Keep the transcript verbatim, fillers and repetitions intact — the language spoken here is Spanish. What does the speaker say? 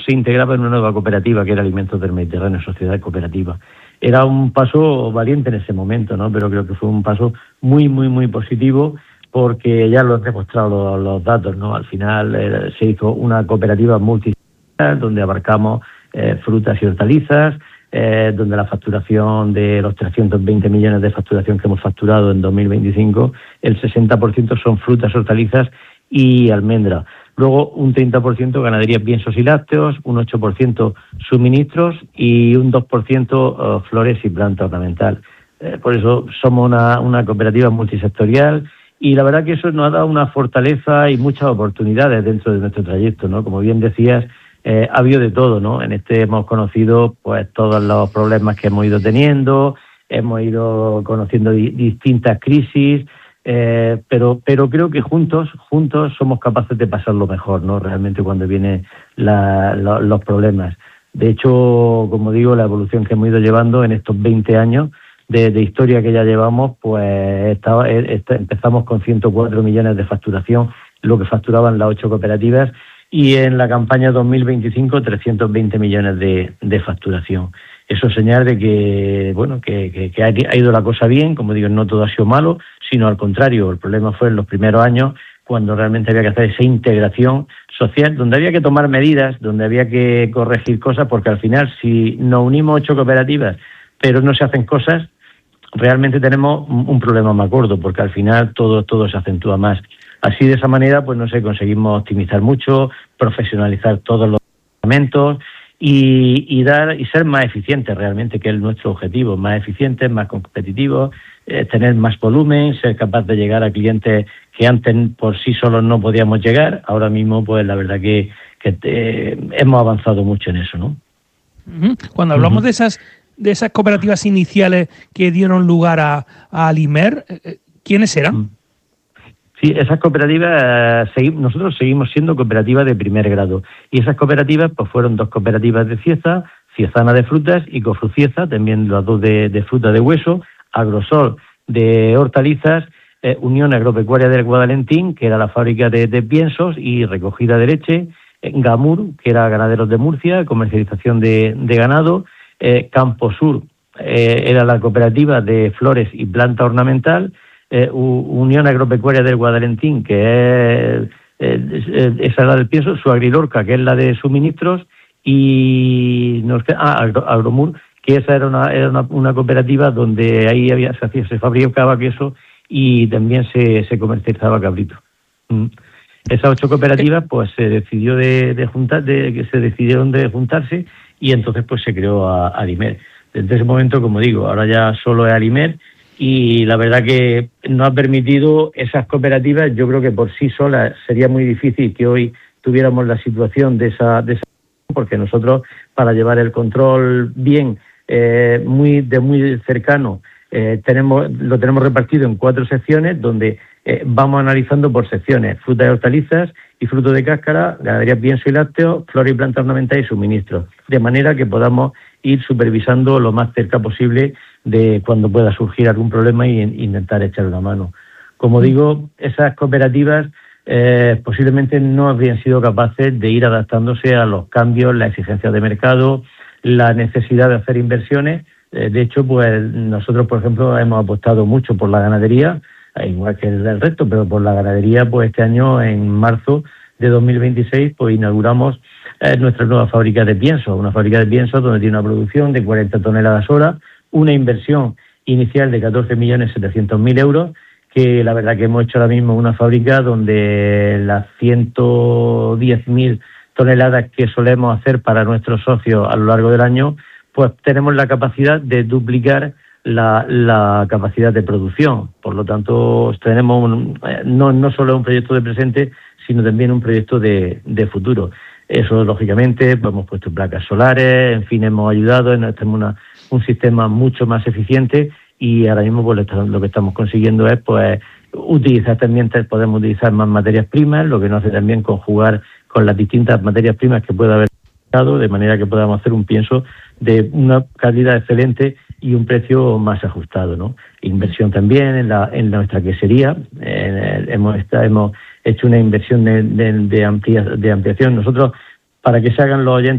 se integraba en una nueva cooperativa que era Alimentos del Mediterráneo, Sociedad Cooperativa. Era un paso valiente en ese momento, ¿no? Pero creo que fue un paso muy, muy, muy positivo, porque ya lo han demostrado los, los datos, ¿no? Al final eh, se hizo una cooperativa multisectorial donde abarcamos eh, frutas y hortalizas, eh, donde la facturación de los trescientos veinte millones de facturación que hemos facturado en dos mil veinticinco, el sesenta por ciento son frutas, hortalizas y almendras. Luego un treinta por ciento ganadería, piensos y lácteos, un ocho por ciento suministros y un dos por ciento uh, flores y planta ornamental. Eh, por eso somos una, una cooperativa multisectorial y la verdad que eso nos ha dado una fortaleza y muchas oportunidades dentro de nuestro trayecto, ¿no? Como bien decías, eh, ha habido de todo, ¿no? En este hemos conocido pues todos los problemas que hemos ido teniendo, hemos ido conociendo di- distintas crisis. Eh, pero pero creo que juntos juntos somos capaces de pasarlo mejor, ¿no? Realmente cuando vienen la, la, los problemas. De hecho, como digo, la evolución que hemos ido llevando en estos veinte años de, de historia que ya llevamos, pues estaba, esta, empezamos con ciento cuatro millones de facturación, lo que facturaban las ocho cooperativas, y en la campaña dos mil veinticinco trescientos veinte millones de, de facturación. Eso es señal de que, bueno, que, que, que ha ido la cosa bien. Como digo, no todo ha sido malo, sino al contrario. El problema fue en los primeros años, cuando realmente había que hacer esa integración social, donde había que tomar medidas, donde había que corregir cosas, porque al final, si nos unimos ocho cooperativas, pero no se hacen cosas, realmente tenemos un problema más gordo, porque al final todo, todo se acentúa más. Así, de esa manera, pues no sé, conseguimos optimizar mucho, profesionalizar todos los departamentos, Y, y dar y ser más eficientes realmente, que es nuestro objetivo, más eficientes, más competitivos, eh, tener más volumen, ser capaz de llegar a clientes que antes por sí solos no podíamos llegar. Ahora mismo, pues la verdad que, que te, hemos avanzado mucho en eso, ¿no? Cuando hablamos Uh-huh. de esas de esas cooperativas iniciales que dieron lugar a, a Alimer, ¿quiénes eran? Uh-huh. Sí, esas cooperativas, eh, nosotros seguimos siendo cooperativas de primer grado. Y esas cooperativas pues fueron dos cooperativas de Cieza, Ciezana de frutas y Cofrucieza, también las dos de, de fruta de hueso, Agrosol de hortalizas, eh, Unión Agropecuaria del Guadalentín, que era la fábrica de, de piensos y recogida de leche, eh, Gamur, que era ganaderos de Murcia, comercialización de, de ganado, eh, Camposur, eh, era la cooperativa de flores y planta ornamental, Eh, Unión Agropecuaria del Guadalentín, que es, eh, esa es la del pienso, su Agrilorca, que es la de suministros, y nos queda, ah, Agro, Agromur, que esa era una, era una, una cooperativa donde ahí había, se hacía, se fabricaba queso y también se, se comercializaba cabrito. Mm. Esas ocho cooperativas, pues se decidió de, de juntar, de que se decidieron de juntarse, y entonces pues se creó a, a Alimer. Desde ese momento, como digo, ahora ya solo es Alimer. Y la verdad que nos ha permitido esas cooperativas, yo creo que por sí solas sería muy difícil que hoy tuviéramos la situación de esa, de esa porque nosotros, para llevar el control bien, eh, muy de muy cercano, eh, tenemos lo tenemos repartido en cuatro secciones, donde eh, vamos analizando por secciones: frutas y hortalizas y frutos de cáscara, ganadería, pienso y lácteos, flora y planta ornamental y suministros, de manera que podamos ir supervisando lo más cerca posible de cuando pueda surgir algún problema y intentar echar una mano. Como digo, esas cooperativas eh, posiblemente no habrían sido capaces de ir adaptándose a los cambios, las exigencias de mercado, la necesidad de hacer inversiones. Eh, de hecho, pues nosotros, por ejemplo, hemos apostado mucho por la ganadería, igual que el resto, pero por la ganadería, pues este año, en marzo de dos mil veintiséis, pues inauguramos eh, nuestra nueva fábrica de piensos, una fábrica de piensos donde tiene una producción de cuarenta toneladas hora, una inversión inicial de catorce millones setecientos mil euros, que la verdad que hemos hecho ahora mismo una fábrica donde las ciento diez mil toneladas que solemos hacer para nuestros socios a lo largo del año, pues tenemos la capacidad de duplicar la, la capacidad de producción. Por lo tanto, tenemos un, no, no solo un proyecto de presente, sino también un proyecto de, de futuro. Eso, lógicamente, pues hemos puesto placas solares, en fin, hemos ayudado, tenemos una, un sistema mucho más eficiente, y ahora mismo pues lo que estamos consiguiendo es pues utilizar también, podemos utilizar más materias primas, lo que nos hace también conjugar con las distintas materias primas que pueda haber, de manera que podamos hacer un pienso de una calidad excelente y un precio más ajustado, ¿no? Inversión también en la en nuestra quesería, eh, hemos está, hemos hecho una inversión de, de, de, amplia, de ampliación. Nosotros, para que se hagan los oyentes